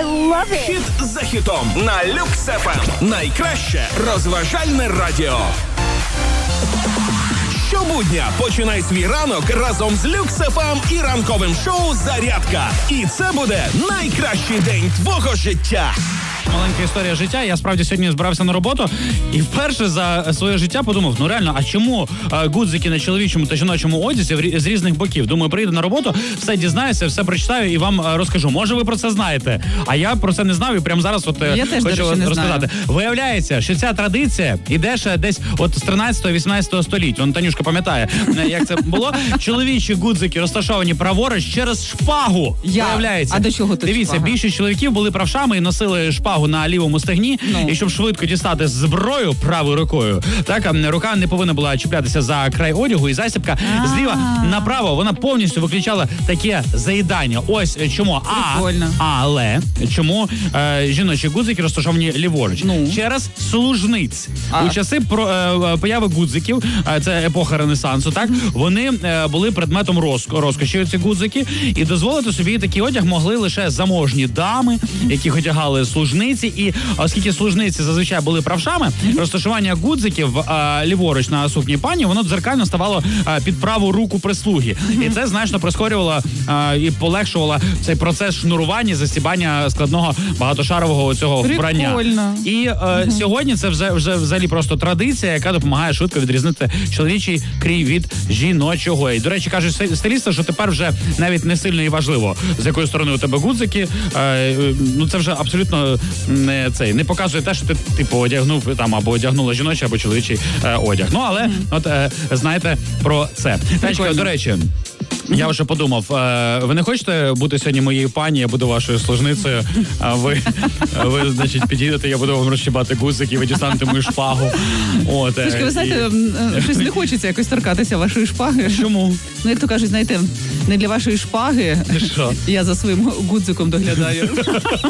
I love it. Хіт за хітом на Люкс ФМ. Найкраще розважальне радіо. Щобудня починай свій ранок разом з Люкс ФМ і ранковим шоу «Зарядка». І це буде найкращий день твого життя. Маленька історія життя. Я справді сьогодні збирався на роботу і вперше за своє життя подумав, ну реально, а чому гудзики на чоловічому та жіночому одязі з різних боків? Думаю, приїду на роботу, все дізнаюся, все прочитаю і вам розкажу. Може, ви про це знаєте? А я про це не знав і прямо зараз хочу розказати. Виявляється, що ця традиція іде ще десь от з 13-18 століття. Он Танюшка пам'ятає, як це було. Чоловічі гудзики розташовані праворуч через шпагу. Виявляється. А до чого тут Дивіться, шпага? більшість чоловіків були правшами і носили шпагу на лівому стегні, і щоб швидко дістати зброю правою рукою, так, рука не повинна була чіплятися за край одягу, і засібка зліва направо, вона повністю виключала таке заїдання. Ось чому. Але чому жіночі гудзики розташовані ліворуч? Через служниць. У часи появи гудзиків, це епоха Ренесансу, так, вони були предметом розкоші, ці гудзики, і дозволити собі такий одяг могли лише заможні дами, які одягали служниці, і оскільки служниці зазвичай були правшами, розташування гудзиків ліворуч на сукні пані, воно дзеркально ставало під праву руку прислуги. І це значно прискорювало і полегшувало цей процес шнурування, застібання складного багатошарового цього вбрання. І сьогодні це вже взагалі просто традиція, яка допомагає швидко відрізнити чоловічий крій від жіночого. І, до речі, кажуть стилісти, що тепер вже навіть не сильно і важливо, з якої сторони у тебе гудзики. Ну це вже абсолютно не показує те, що ти типу одягнув там або одягнула жіночий, або чоловічий одяг. Ну, але знаєте про це. Танечка, до речі, я вже подумав, ви не хочете бути сьогодні моєю пані, я буду вашою служницею, а ви значить, підійдете, я буду вам розчібати гудзики, ви дістанете мою шпагу. Слушайте, ви знаєте, щось не хочеться якось торкатися вашої шпаги. Чому? Ну, як то кажуть, знаєте, не для вашої шпаги я за своїм гудзиком доглядаю.